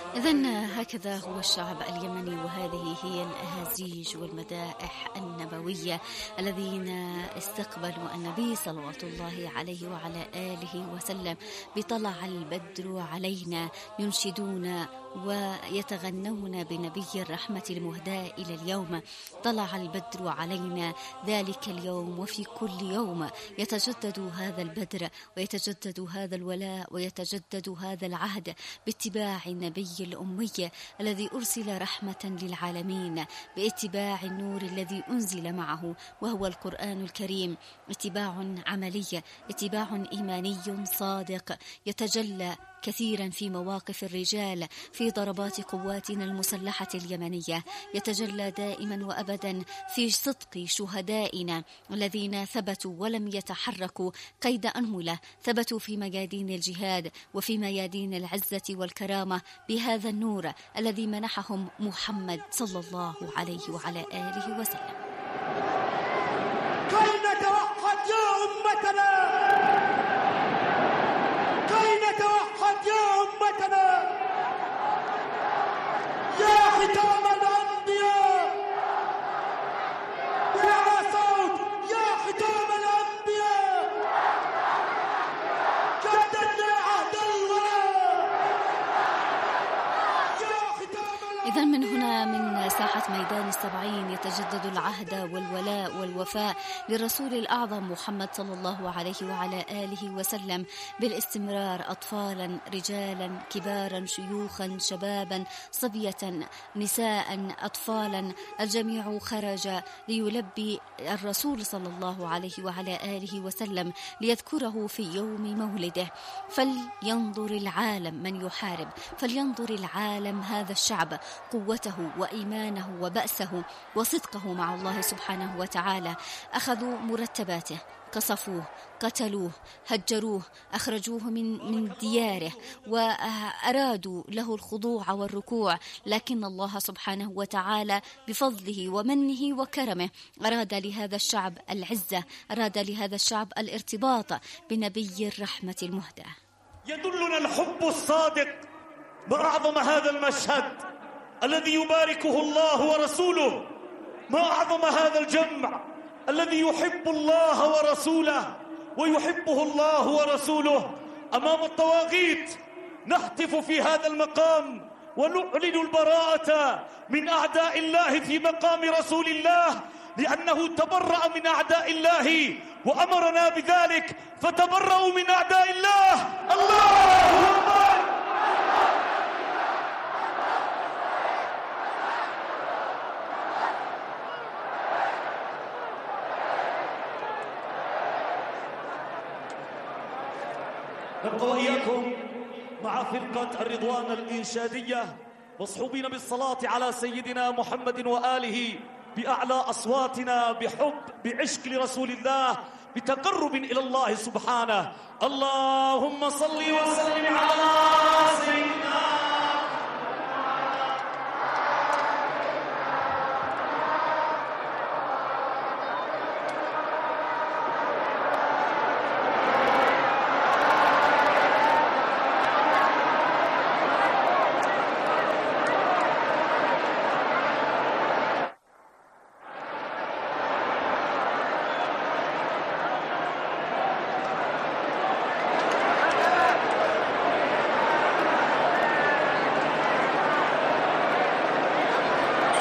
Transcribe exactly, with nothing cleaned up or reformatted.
إذن هكذا هو الشعب اليمني، وهذه هي الأهازيج والمدائح النبوية الذين استقبلوا النبي صلوات الله عليه وعلى آله وسلم بطلع البدر علينا، ينشدون ويتغنون بنبي الرحمة المهداة إلى اليوم. طلع البدر علينا ذلك اليوم، وفي كل يوم يتجدد هذا البدر ويتجدد هذا الولاء ويتجدد هذا العهد باتباع النبي الأمي الذي أرسل رحمة للعالمين، باتباع النور الذي أنزل معه وهو القرآن الكريم، اتباع عملي، اتباع إيماني صادق يتجلى كثيرا في مواقف الرجال، في ضربات قواتنا المسلحة اليمنية، يتجلى دائما وأبدا في صدق شهدائنا الذين ثبتوا ولم يتحركوا قيد أنملة، ثبتوا في ميادين الجهاد وفي ميادين العزة والكرامة بهذا النور الذي منحهم محمد صلى الله عليه وعلى آله وسلم. كي نتوحد يا أمتنا، كي نتوحد يا أمتنا، يا ختام الأنبياء، يا صوت يا ختام الأنبياء، جددنا عهد الولاء يا ختام. إذن من هنا من ساحة ميدان السبعين يتجدد العهد والولاء والوفاء للرسول الأعظم محمد صلى الله عليه وعلى آله وسلم بالاستمرار، أطفالا رجالا كبارا شيوخا شبابا صبية نساء أطفالا، الجميع خرج ليلبي الرسول صلى الله عليه وعلى آله وسلم ليذكره في يوم مولده. فلينظر العالم من يحارب، فلينظر العالم هذا الشعب قوته وإيمانه وبأسه وصدقه مع الله سبحانه وتعالى. أخذوا مرتباته، قصفوه، قتلوه، هجروه، أخرجوه من من دياره وأرادوا له الخضوع والركوع، لكن الله سبحانه وتعالى بفضله ومنه وكرمه أراد لهذا الشعب العزة، أراد لهذا الشعب الارتباط بنبي الرحمة المهدى. يدلنا الحب الصادق بأعظم هذا المشهد الذي يباركه الله ورسوله، ما أعظم هذا الجمع الذي يحب الله ورسوله ويحبه الله ورسوله أمام الطواغيت. نهتف في هذا المقام ونعلن البراءة من أعداء الله في مقام رسول الله، لأنه تبرأ من أعداء الله وأمرنا بذلك، فتبرأوا من أعداء الله. الله أكبر. نبقى وإياكم مع فرقة الرضوان الإنشادية مصحوبين بالصلاة على سيدنا محمد وآله بأعلى أصواتنا، بحب بعشق لرسول الله، بتقرب إلى الله سبحانه. اللهم صل وسلم على